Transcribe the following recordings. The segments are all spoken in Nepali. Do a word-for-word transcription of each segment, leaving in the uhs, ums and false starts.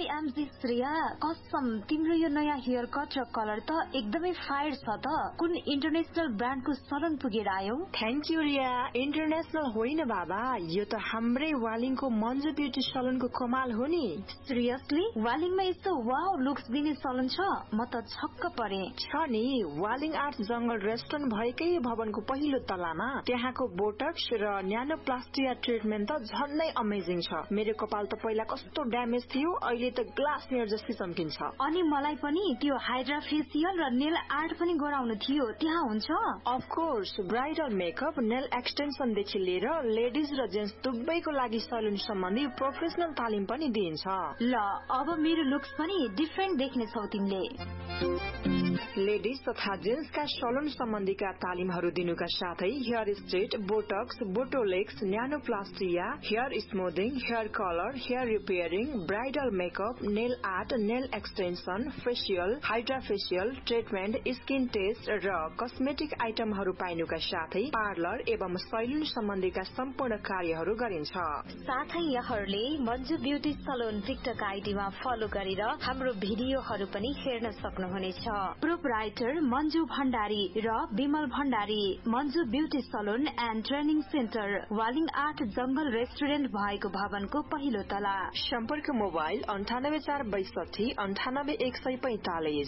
ओएमजी श्रेया, कसम तिम्रो यो नयाँ हेयर कट र कलर त एकदमै फायर छ त। कुन इन्टरनेशनल ब्रान्डको सलन पुगेर आयौ? Thank you Riya. इन्टरनेशनल होइन बाबा, यो त हाम्रै वालिङको मन्जु ब्युटी सलनको कमाल हो नि। सिरियसली? वालिङमा यस्तो वाउ लुक्स दिने सलन छ? म त छक्क परे। छ नि, वालिङ आर्ट जंगल रेस्टुरेन्ट भएकै भवनको पहिलो तलामा। त्यहाँको बोटक्स र न्यानोप्लास्टिया ट्रिटमेन्ट त झन्नै अमेजिङ छ। मेरो कपाल त पहिला कस्तो ड्यामेज थियो, अहिले त ग्लास हेयर जस्तै चम्किन्छ। अनि मलाई पनि त्यो हाइड्रा फेसियल र नेल आर्ट पनि गराउनु थियो, त्यहाँ हुन्छ? Of course, bridal makeup, nail extension देखि लिएर लेडिज र जेन्ट्स दुवैको लागि सलुन सम्बन्धी प्रोफेसनल तालिम पनि दिइन्छ। ल, अब मेरो लुक्स पनि डिफरेन्ट देख्ने छौ तिमीले। लेडिज तथा जेन्ट्सका सलुन सम्बन्धीका तालिमहरू दिनुका साथै hair straight, Botox, बोटोलेक्स, न्यानोप्लास्टिया, hair स्मुथिङ, hair colour, hair repairing, bridal makeup, nail art, nail extension, facial, hydra facial treatment, skin test र कस्मेटिक आइटमहरू पाइनुका साथै पार्लर एवं सैलुन सम्बन्धीका सम्पूर्ण कार्यहरू गरिन्छ। साथै यहाँहरूले Manju beauty salon TikTok आइडीमा follow गरेर हाम्रो भिडियोहरू पनि हेर्न सक्नुहुनेछ। प्रोपराइटर मन्जु भण्डारी र Bimal Bhandari, Manju beauty salon and training centre, Waling art जंगल रेस्टुरेन्ट भएको भवनको पहिलो तला। सम्पर्क मोबाइल अन्ठानब्बे चार बैसठी अन्ठानब्बे एक सय पैंतालिस।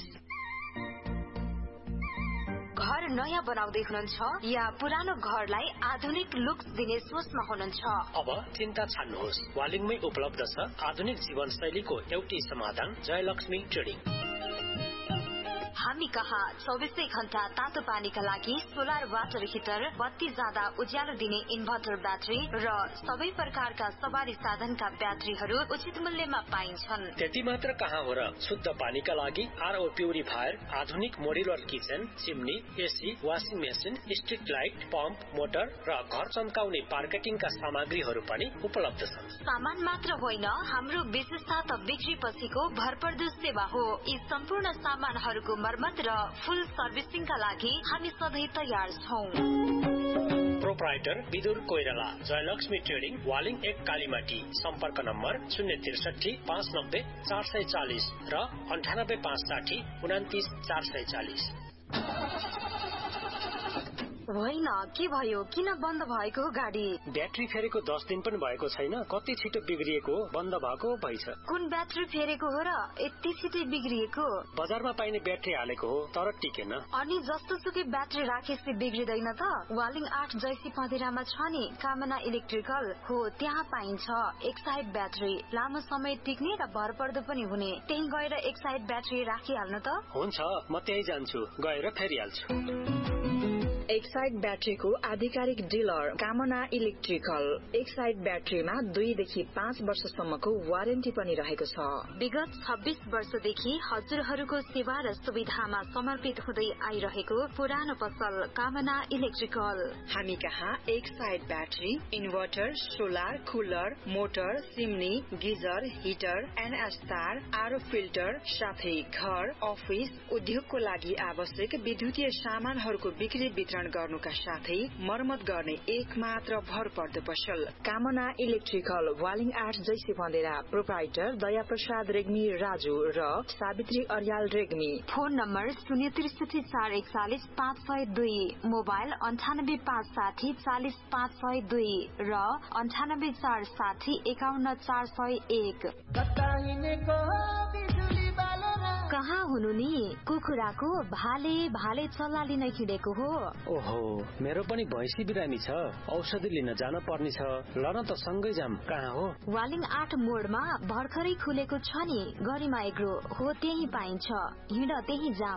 घर नयाँ बनाउँदै हुनुहुन्छ या पुरानो घरलाई आधुनिक लुक्स दिने सोचमा हुनुहुन्छ? अब चिन्ता छाड्नुहोस्, वालिङमै उपलब्ध छ आधुनिक जीवनशैलीको एउटै समाधान, जयलक्ष्मी ट्रेडिङ। हामी कहाँ चौबिसै घण्टा तातो पानीका लागि सोलर वाटर हिटर, बत्ती जाँदा उज्यालो दिने इन्भर्टर ब्याट्री र सबै प्रकारका सवारी साधनका ब्याट्रीहरू उचित मूल्यमा पाइन्छन्। त्यति मात्र कहाँ हो र, शुद्ध पानीका लागि आरओ प्युरिफायर, आधुनिक modular kitchen, chimney, AC, washing machine, street light, pump, motor र घर चम्काउने मार्केटिङका सामग्रीहरू पनि उपलब्ध छन्। सामान मात्र होइन, हाम्रो विशेषता त बिक्री पछिको भरपर्दो सेवा हो। यी सम्पूर्ण सामानहरूको मर्मत र फुल सर्भिसिङका लागि हामी सधैँ तयार छौं। प्रोपराइटर विदुर कोइराला, जयलक्ष्मी ट्रेडिङ, वालिङ एक कालीमाटी। सम्पर्क नम्बर शून्य त्रिसठी पाँच नब्बे चार सय चालिस र अन्ठानब्बे पाँच साठी उनातिस चार सय चालिस। होइन, के भयो? किन बन्द भएको हो गाडी? ब्याट्री फेरेको दस दिन पनि भएको छैन, कति छिटो बिग्रिएको, बन्द भएको भइछ। कुन ब्याट्री फेरेको हो र यति छिटै बिग्रिएको? बजारमा पाइने ब्याट्री हालेको हो, तर टिकेन। अनि जस्तो सुकै ब्याट्री राखेपछि बिग्रिदैन त? वालिङ आर्ट जैसी पँधेरामा छ नि कामना इलेक्ट्रिकल हो, त्यहाँ पाइन्छ एक साइड ब्याट्री, लामो समय टिक्ने र भरपर्दो पनि हुने। त्यही गएर एक साइड ब्याट्री राखिहाल्नु त। हुन्छ, म त्यही जान्छु, गएर फेरिहाल्छु। एक साइड ब्याट्रीको आधिकारिक डिलर कामना इलेक्ट्रिकल। एक साइड ब्याट्रीमा दुईदेखि पाँच वर्षसम्मको वारेन्टी पनि रहेको छ। विगत छब्बीस वर्षदेखि हजुरहरूको सेवा र सुविधामा समर्पित हुँदै आइरहेको पुरानो पसल कामना इलेक्ट्रिकल। हामी कहाँ एक side battery, inverter, solar, cooler, motor, chimney, geyser, heater, NS तार, आरओ फिल्टर, साथै घर, अफिस, उद्योगको लागि आवश्यक विद्युतीय सामानहरूको बिक्री वितरण गर्नुका साथै मर्मत गर्ने एक मात्र भरपर्दो पसल कामना इलेक्ट्रिकल, वालिङ आर्ट जैसी भन्देरा। प्रोपराइटर दया प्रसाद रेग्मी राजु र सावित्री अर्याल रेग्मी। फोन नम्बर शून्य त्रिसठी चार एकचालिस पाँच सय दुई, मोबाइल अन्ठानब्बे पाँच साठी चालिस पाँच सय दुई र अन्ठानब्बे चार साठी एकाउन्न चार सय एक। कहाँ हुनु नि? कुखुराको भाले भाले चल्ला लिन हिँडेको हो। ओहो, मेरो पनि भैँसी बिरामी छ, औषधि लिन जान पर्ने छ। ल न त सँगै जाम। कहाँ हो? वालिङ आर्ट मोडमा भर्खरै खुलेको छ नि गरिमा एग्रो हो, त्यही पाइन्छ, हिँड त्यही जाम।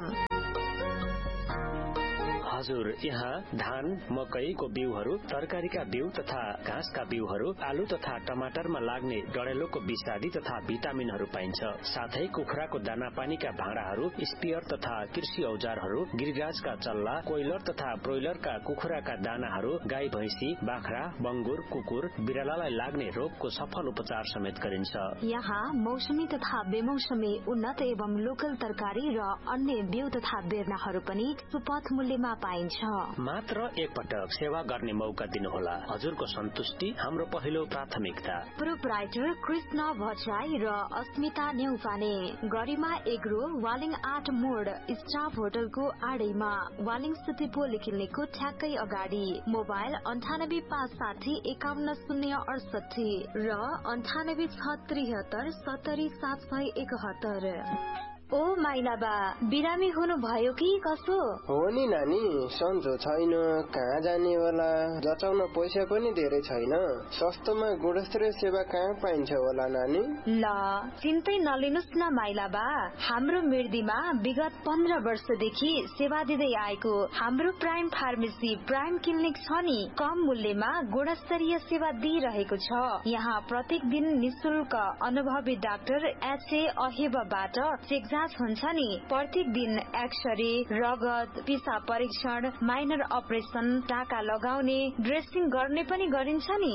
हजुर, यहाँ धान, मकैको बिउहरू, तरकारीका बिउ तथा घाँसका बिउहरू, आलु तथा टमाटरमा लाग्ने डढेलोको विषादी तथा भिटामिनहरू पाइन्छ। साथै कुखुराको दाना पानीका भाँडाहरू, स्पियर तथा कृषि औजारहरू, गिरिराजका चल्ला, कोइलर तथा ब्रोइलरका कुखुराका दानाहरू, गाई भैँसी, बाख्रा, बंगुर, कुकुर, बिरालालाई लाग्ने रोगको सफल उपचार समेत गरिन्छ। यहाँ मौसमी तथा बेमौसमी उन्नत एवं लोकल तरकारी र अन्य बिउ तथा बेर्नाहरू पनि सुपथ मूल्यमा पाइन्छ। मात्र एकपटक सेवा गर्ने मौका दिनुहोला। हजुरको सन्तुष्टि हाम्रो पहिलो प्राथमिकता। प्रोपराइटर कृष्ण भट्टराई र अस्मिता नेउपाने, गरिमा एग्रो, वालिङ आठ मोड, स्टाफ होटलको आडैमा, वालिङ सिटी पोलिक्लिनिकको ठ्याक्कै अगाडि। मोबाइल अन्ठानब्बे पाँच साठी एकाउन्न शून्य अडसठी र अन्ठानब्बे छ त्रिहत्तर सत्तरी सात सय एकहत्तर। ओ माइलाबा, बिरामी हुनु भयो कि कसो? हो नि नानी, सन्चो छैन, कहाँ जाने होला, जचाउन पैसा पनि धेरै छैन। सस्तोमा गुणस्तरीय सेवा कहाँ पाइन्छ होला नानी? ल, चिन्तै नलिनुस् न माइलाबा, हाम्रो मिर्दीमा विगत पन्ध्र वर्षदेखि सेवा दिँदै आएको हाम्रो प्राइम फार्मेसी प्राइम क्लिनिक छ नि। कम मूल्यमा गुणस्तरीय सेवा दिइरहेको छ। यहाँ प्रत्येक दिन निशुल्क अनुभवी डाक्टर एच ए अहेबाबाट चेक हुन्छ नि। प्रत्येक दिन एक्सरे, रगत, पिसा परीक्षण, माइनर अपरेसन, टाका लगाउने, ड्रेसिङ गर्ने पनि गरिन्छ नि।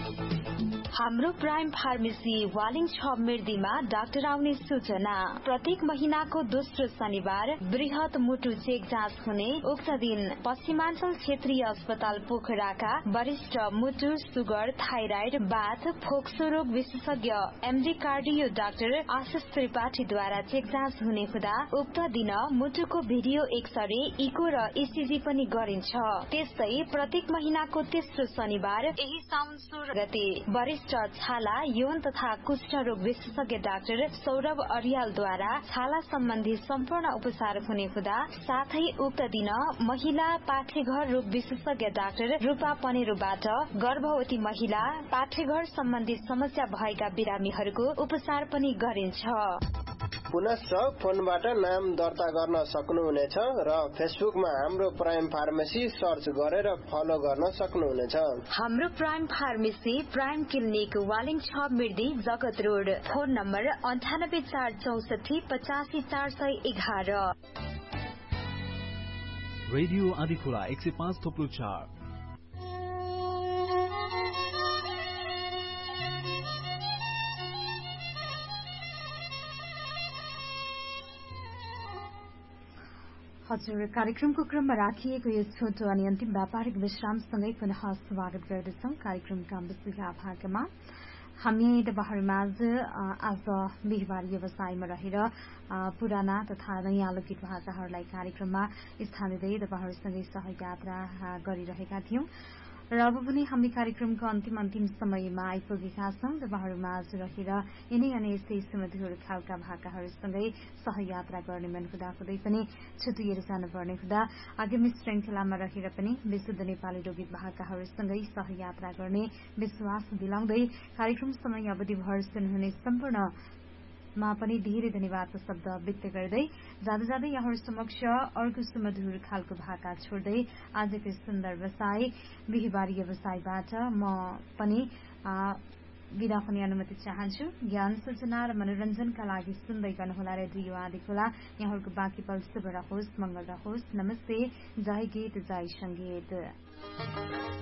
हाम्रो प्राइम फार्मेसी वालिङ छ मिर्दीमा डाक्टर आउने सूचना। प्रत्येक महीनाको दोस्रो शनिबार बृहत मुटु चेक जाँच हुने। उक्त दिन पश्चिमाञ्चल क्षेत्रीय अस्पताल पोखराका वरिष्ठ मुटु, सुगर, थाइराइड, बाथ, फोक्सो रोग विशेषज्ञ एमडी कार्डियो डाक्टर आशिष त्रिपाठीद्वारा चेक जाँच हुने हुँदा उक्त दिन मुटुको भिडियो एक्सरे, इको र इसिजी पनि गरिन्छ। त्यस्तै प्रत्येक महीनाको तेस्रो शनिबार यही साउन सोह्र गते वरिष्ठ छाला, यौन तथा कुष्ठ रोग विशेषज्ञ डाक्टर सौरभ अरियालद्वारा छाला सम्बन्धी सम्पूर्ण उपचार हुने हुँदा साथै उक्त दिन महिला पाठेघर रोग विशेषज्ञ डाक्टर रूपा पनेरोबाट गर्भवती महिला, पाठेघर सम्बन्धी समस्या भएका बिरामीहरूको उपचार पनि गरिन्छ। पुनश्च फोनबाट नाम दर्ता गर्न सक्नुहुनेछ र फेसबुकमा हाम्रो प्राइम फार्मेसी सर्च गरेर फलो गर्न सक्नुहुनेछ। हाम्रो prime pharmacy prime clinic Waling छ मिर्दी जगत रोड। फोन नम्बर अन्ठानब्बे चार चौसठी पचासी चार सय एघार। रेडियो आदिखोला एक सय पाँच थोप्लो चार। हजुर, कार्यक्रमको क्रममा राखिएको यो छोटो अनि अन्तिम व्यापारिक विश्रामसँगै पुनः स्वागत गर्दछौं कार्यक्रमका विशेषका भागमा। हामी तपाईहरुमाझ आज बिहिबार व्यवसायमा रहेर पुराना तथा नयाँ लोकगीत भाकाहरूलाई कार्यक्रममा स्थान दिँदै तपाईहरुसँगै सहयात्रा गरिरहेका थियौं र अब पनि हामी कार्यक्रमको अन्तिम अन्तिम समयमा आइपुगेका छौं। तपाईहरुमाझ रहेर यिनै अनि यस्तै सुमधुर खालका भाकाहरूसँगै सहयात्रा गर्ने मन हुँदाहुँदै पनि छुटिएर जानुपर्ने हुँदा आगामी श्रृंखलामा रहेर पनि विशुद्ध नेपाली लोकगीत भाकाहरूसँगै सहयात्रा गर्ने विश्वास दिलाउँदै कार्यक्रम समय अवधिभर सुन्नुहुने सम्पूर्ण मा पनि धेरै धन्यवादको शब्द व्यक्त गर्दै जाँदा जाँदै यहाँहरू समक्ष अर्को सुमधुर खालको भाका छोड्दै आजको सुन्दर व्यवसाय बिहिबार व्यवसायबाट म पनि विदा हुने अनुमति चाहन्छु। ज्ञान सूचना र मनोरञ्जनका लागि सुन्दै गर्नुहोला रेडियो आदिखोला। यहाँहरूको बाँकी पल शुभ रहोस्, मंगल रहोस्। नमस्ते। जय गीत, जय संगीत।